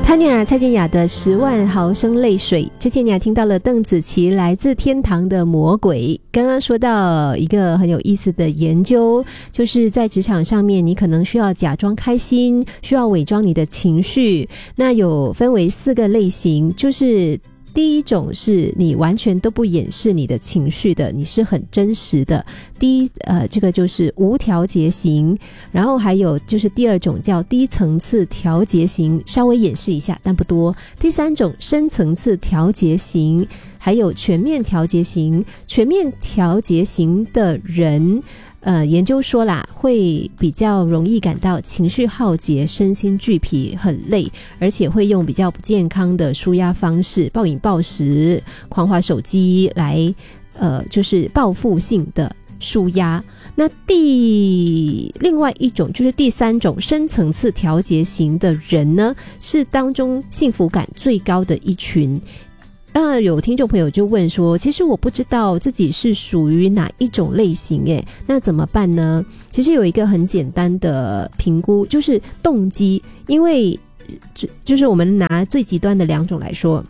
蔡健雅的10万毫升泪水。之前你还听到了邓紫棋来自天堂的魔鬼。刚刚说到一个很有意思的研究，就是在职场上面你可能需要假装开心，需要伪装你的情绪。那有分为4个类型，就是第一种是你完全都不掩饰你的情绪的，你是很真实的。这个就是无调节型。然后还有就是第2种叫低层次调节型，稍微掩饰一下但不多。第3种深层次调节型，还有全面调节型。全面调节型的人研究说啦，会比较容易感到情绪耗竭，身心俱疲，很累，而且会用比较不健康的抒压方式，暴饮暴食、狂滑手机来就是报复性的抒压。那另外一种就是第3种深层次调节型的人呢，是当中幸福感最高的一群。那有听众朋友就问说，其实我不知道自己是属于哪一种类型耶，那怎么办呢？其实有一个很简单的评估，就是动机。因为就是我们拿最极端的2种来说，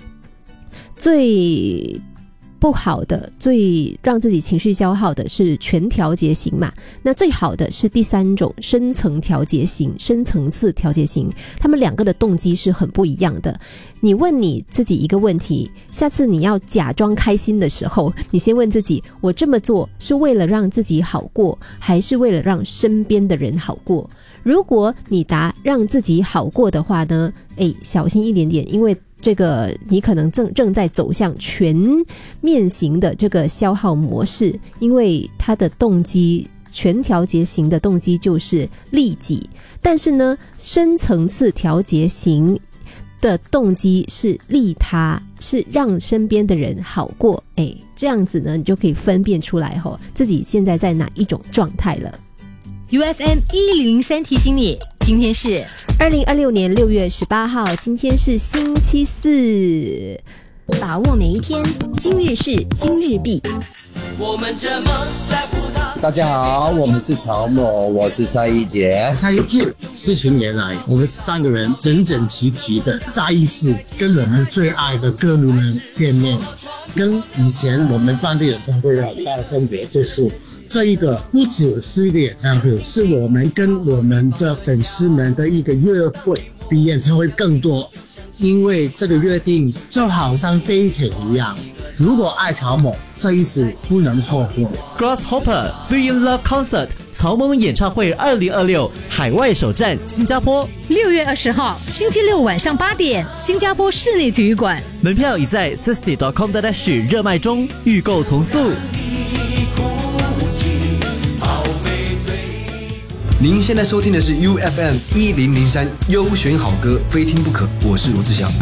最不好的，最让自己情绪消耗的是全调节型嘛，那最好的是第3种深层调节型，深层次调节型。他们2个的动机是很不一样的。你问你自己一个问题，下次你要假装开心的时候，你先问自己，我这么做是为了让自己好过，还是为了让身边的人好过？如果你答让自己好过的话呢，小心一点点，因为这个你可能正在走向全面型的这个消耗模式，因为它的动机，全调节型的动机就是利己。但是呢，深层次调节型的动机是利他，是让身边的人好过。这样子呢，你就可以分辨出来自己现在在哪一种状态了。 UFM 1003提醒你，今天是 2026年6月18号，今天是星期4， 把握每一天，今日事今日毕。 我们这么在乎他。 大家好，我们是曹某，我是蔡一杰。 蔡一杰，40年来，我们3个人整整齐齐的再一次跟我们最爱的歌迷们见面，跟以前我们办的演唱会很大的分别就是这一个不只是一个演唱会，是我们跟我们的粉丝们的一个约会，比演唱会更多。因为这个约定就好像悲情一样，如果爱曹某，这一次不能错过。 Grasshopper 3 in Love Concert 曹某演唱会2026海外首站新加坡 6月20号星期六晚上8点，新加坡室内体育馆， 门票已在 sisty.com.sg 热卖中，预购从速。 您现在收听的是 UFM 1003优选好歌，非听不可。我是罗志祥。